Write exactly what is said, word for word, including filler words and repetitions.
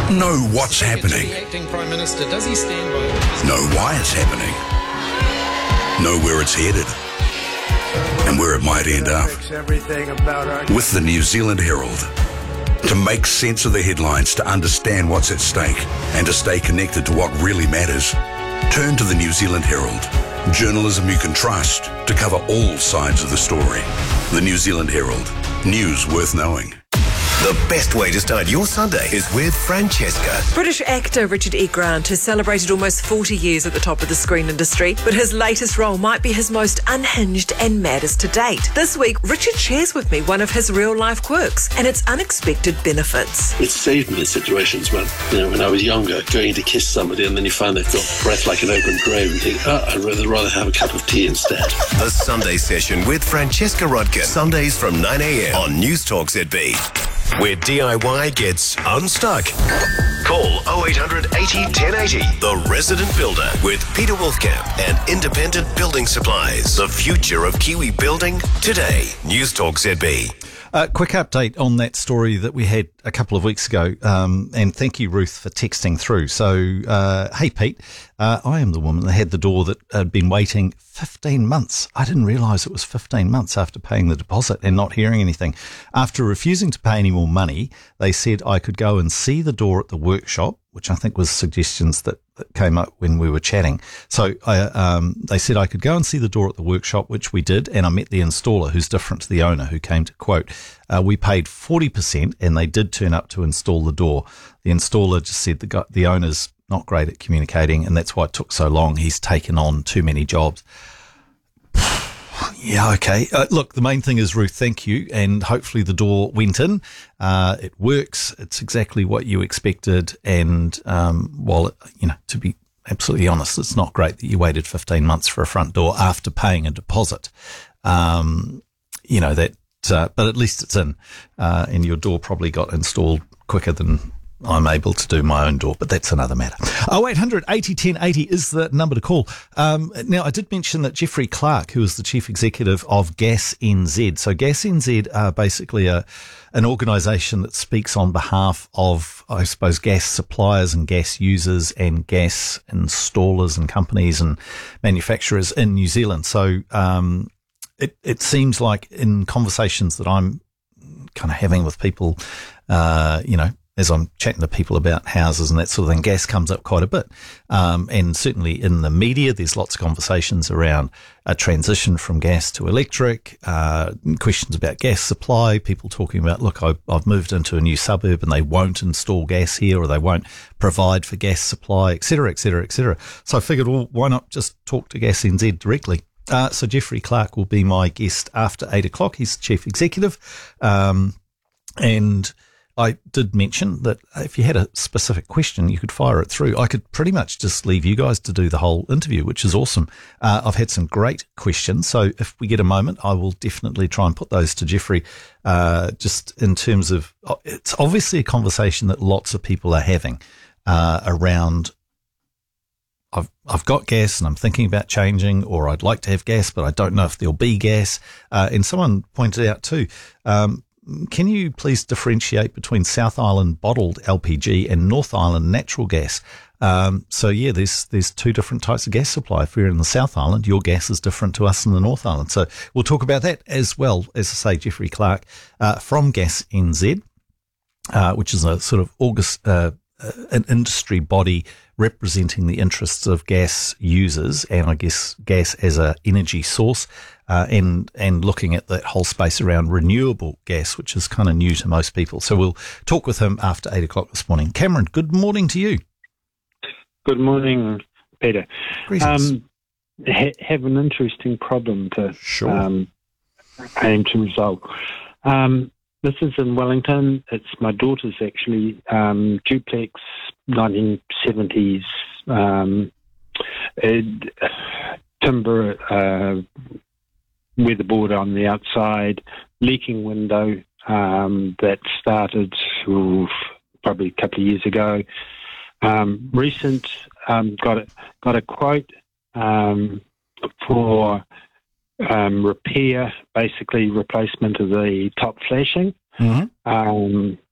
Know what's happening. Acting Prime Minister, does he stand by? Know why it's happening. Know where it's headed. And where it might end up. With the New Zealand Herald. To make sense of the headlines, to understand what's at stake, and to stay connected to what really matters, turn to the New Zealand Herald. Journalism you can trust to cover all sides of the story. The New Zealand Herald. News worth knowing. The best way to start your Sunday is with Francesca. British actor Richard E. Grant has celebrated almost forty years at the top of the screen industry, but his latest role might be his most unhinged and maddest to date. This week, Richard shares with me one of his real-life quirks and its unexpected benefits. It saved me in situations when, you know, when I was younger, going to kiss somebody and then you find they've got breath like an open grave and think, oh, I'd rather, rather have a cup of tea instead. The Sunday Session with Francesca Rodkin. Sundays from nine a.m. on News Talk Z B. Where D I Y gets unstuck. Call oh eight hundred eighty ten eighty. The Resident Builder with Peter Wolfkamp and Independent Building Supplies. The future of Kiwi building today. News Talk Z B. Uh, quick update on that story that we had a couple of weeks ago, um, and thank you, Ruth, for texting through. So, uh, hey, Pete, uh, I am the woman that had the door that had been waiting fifteen months. I didn't realise it was fifteen months after paying the deposit and not hearing anything. After refusing to pay any more money, they said I could go and see the door at the workshop, which I think was suggestions that, that came up when we were chatting. So I, um, they said I could go and see the door at the workshop, which we did, and I met the installer, who's different to the owner, who came to quote. Uh, we paid forty percent, and they did turn up to install the door. The installer just said the guy, the owner's not great at communicating, and that's why it took so long. He's taken on too many jobs. Yeah, okay. Uh, look, the main thing is, Ruth, thank you. And hopefully the door went in. Uh, it works. It's exactly what you expected. And um, while, it, you know, to be absolutely honest, it's not great that you waited fifteen months for a front door after paying a deposit. Um, you know, that, uh, but at least it's in. Uh, and your door probably got installed quicker than I'm able to do my own door, but that's another matter. oh eight hundred eighty ten eighty is the number to call. Um, now, I did mention that Jeffrey Clark, who is the chief executive of Gas N Z. So Gas N Z are basically a, an organisation that speaks on behalf of, I suppose, gas suppliers and gas users and gas installers and companies and manufacturers in New Zealand. So um, it, it seems like in conversations that I'm kind of having with people, uh, you know, as I'm chatting to people about houses and that sort of thing, gas comes up quite a bit. Um, and certainly in the media, there's lots of conversations around a transition from gas to electric, uh, questions about gas supply, people talking about, look, I, I've moved into a new suburb and they won't install gas here or they won't provide for gas supply, et cetera, et cetera, et cetera. So I figured, well, why not just talk to Gas N Z directly? Uh, so Jeffrey Clark will be my guest after eight o'clock. He's the chief executive. Um, and I did mention that if you had a specific question, you could fire it through. I could pretty much just leave you guys to do the whole interview, which is awesome. Uh, I've had some great questions. So if we get a moment, I will definitely try and put those to Jeffrey, uh, just in terms of, it's obviously a conversation that lots of people are having, uh, around, I've, I've got gas and I'm thinking about changing, or I'd like to have gas, but I don't know if there'll be gas. Uh, and someone pointed out too, um, can you please differentiate between South Island bottled L P G and North Island natural gas? Um, so yeah, there's there's two different types of gas supply. If we're in the South Island, your gas is different to us in the North Island. So we'll talk about that as well. As I say, Jeffrey Clark uh, from Gas N Z, uh, which is a sort of August, uh, an industry body representing the interests of gas users and I guess gas as a energy source. Uh, and, and looking at that whole space around renewable gas, which is kind of new to most people. So we'll talk with him after eight o'clock this morning. Cameron, good morning to you. Good morning, Peter. Greetings. Um, ha- have an interesting problem to sure. um, aim to resolve. Um, this is in Wellington. It's my daughter's actually um, duplex, nineteen seventies um, it, timber. Uh, weatherboard on the outside, leaking window um, that started oof, probably a couple of years ago. Um, recent, um, got a, got a quote um, for um, repair, basically replacement of the top flashing. Mm-hmm. Um,